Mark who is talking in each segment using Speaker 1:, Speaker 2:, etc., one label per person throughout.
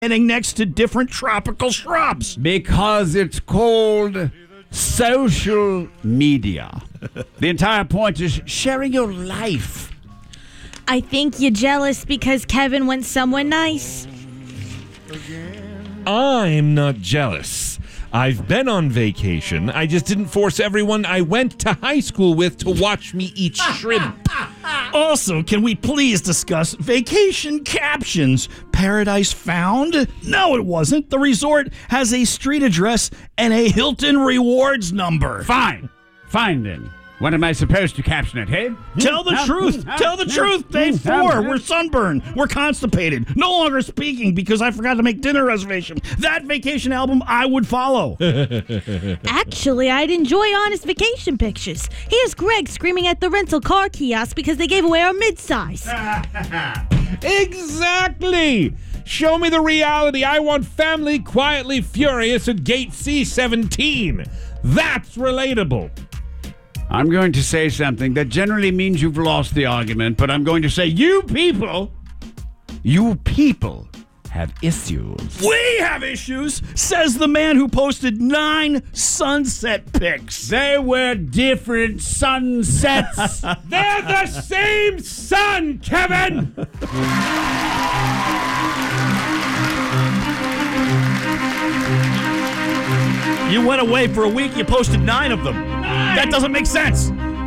Speaker 1: standing next to different tropical shrubs?
Speaker 2: Because it's called social media. The entire point is sharing your life.
Speaker 3: I think you're jealous because Kevin went somewhere nice.
Speaker 4: I'm not jealous. I've been on vacation. I just didn't force everyone I went to high school with to watch me eat shrimp.
Speaker 1: Also, can we please discuss vacation captions? Paradise found? No, it wasn't. The resort has a street address and a Hilton Rewards number.
Speaker 2: Fine then. What am I supposed to caption it, hey?
Speaker 1: Tell the truth. Tell the truth. Day 4. We're sunburned. We're constipated. No longer speaking because I forgot to make dinner reservation. That vacation album I would follow.
Speaker 3: Actually, I'd enjoy honest vacation pictures. Here's Greg screaming at the rental car kiosk because they gave away our midsize.
Speaker 4: Exactly. Show me the reality. I want family quietly furious at gate C17. That's relatable.
Speaker 2: I'm going to say something that generally means you've lost the argument, but I'm going to say you people have issues.
Speaker 1: We have issues, says the man who posted 9 sunset pics.
Speaker 2: They were different sunsets.
Speaker 4: They're the same sun, Kevin!
Speaker 1: You went away for a week, you posted 9 of them. That doesn't make sense.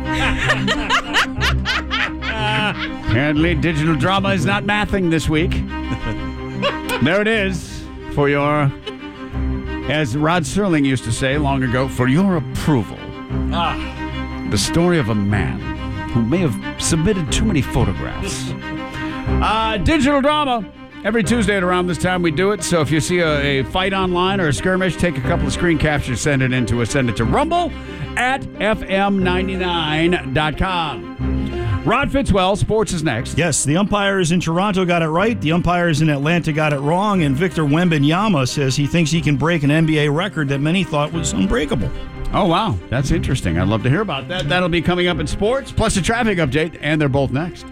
Speaker 2: Apparently, digital drama is not mathing this week. There it is for your, as Rod Serling used to say long ago, for your approval. The story of a man who may have submitted too many photographs. Digital drama. Every Tuesday at around this time we do it. So if you see a fight online or a skirmish, take a couple of screen captures, send it in to us. Send it to rumble@fm99.com. Rod Fitzwell, sports is next.
Speaker 1: Yes, the umpires in Toronto got it right. The umpires in Atlanta got it wrong. And Victor Wembanyama says he thinks he can break an NBA record that many thought was unbreakable.
Speaker 2: Oh, wow. That's interesting. I'd love to hear about that. That'll be coming up in sports, plus a traffic update, and they're both next.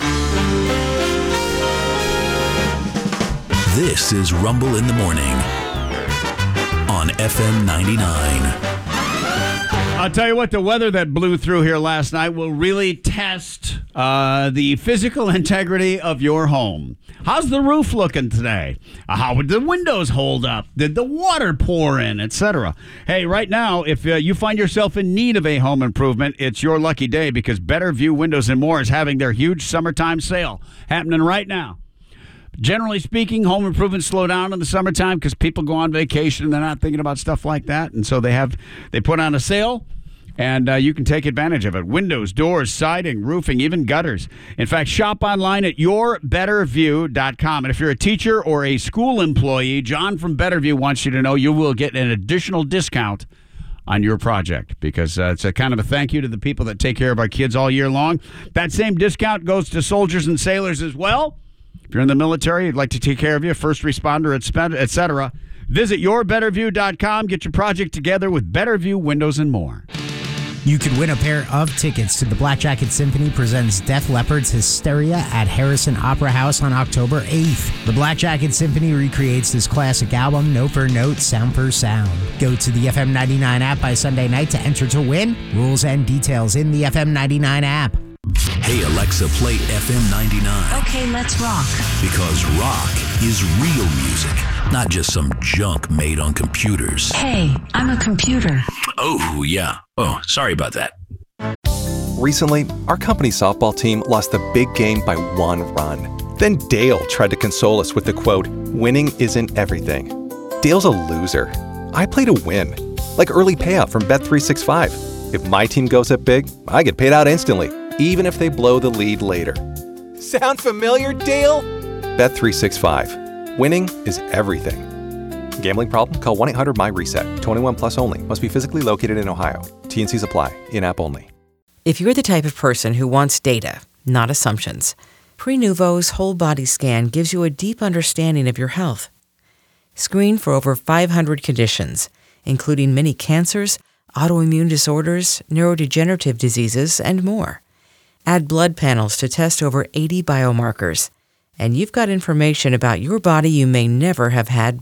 Speaker 5: This is Rumble in the Morning on FM 99.
Speaker 2: I'll tell you what, the weather that blew through here last night will really test the physical integrity of your home. How's the roof looking today? How would the windows hold up? Did the water pour in, etc.? Hey, right now, if you find yourself in need of a home improvement, it's your lucky day because Better View Windows and More is having their huge summertime sale happening right now. Generally speaking, home improvements slow down in the summertime because people go on vacation and they're not thinking about stuff like that. And so they put on a sale, and you can take advantage of it. Windows, doors, siding, roofing, even gutters. In fact, shop online at yourbetterview.com. And if you're a teacher or a school employee, John from Betterview wants you to know you will get an additional discount on your project because it's a kind of a thank you to the people that take care of our kids all year long. That same discount goes to soldiers and sailors as well. If you're in the military, you'd like to take care of you, first responder, etc., visit yourbetterview.com. Get your project together with Betterview Windows and More.
Speaker 6: You could win a pair of tickets to the Black Jacket Symphony presents Def Leppard's Hysteria at Harrison Opera House on October 8th. The Black Jacket Symphony recreates this classic album note for note, sound per sound. Go to the FM 99 app by Sunday night to enter to win. Rules and details in the FM 99 app.
Speaker 5: Hey, Alexa, play FM 99.
Speaker 7: Okay, let's rock.
Speaker 5: Because rock is real music, not just some junk made on computers.
Speaker 7: Hey, I'm a computer.
Speaker 5: Oh, yeah. Oh, sorry about that.
Speaker 8: Recently, our company's softball team lost the big game by 1 run. Then Dale tried to console us with the quote, "Winning isn't everything." Dale's a loser. I play to win. Like early payout from Bet365. If my team goes up big, I get paid out instantly, even if they blow the lead later. Sound familiar, Dale? Bet365. Winning is everything. Gambling problem? Call 1-800-MY-RESET. 21 plus only. Must be physically located in Ohio. T&Cs apply. In-app only.
Speaker 9: If you're the type of person who wants data, not assumptions, Prenuvo's whole body scan gives you a deep understanding of your health. Screen for over 500 conditions, including many cancers, autoimmune disorders, neurodegenerative diseases, and more. Add blood panels to test over 80 biomarkers. and you've got information about your body you may never have had